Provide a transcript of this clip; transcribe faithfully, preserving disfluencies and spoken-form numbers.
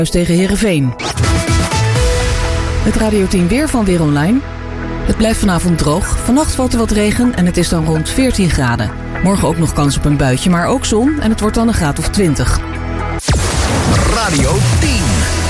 tegen Heerenveen. Het Radio tien weer van Weer Online. Het blijft vanavond droog. Vannacht valt er wat regen en het is dan rond veertien graden. Morgen ook nog kans op een buitje, maar ook zon en het wordt dan een graad of twintig. Radio tien.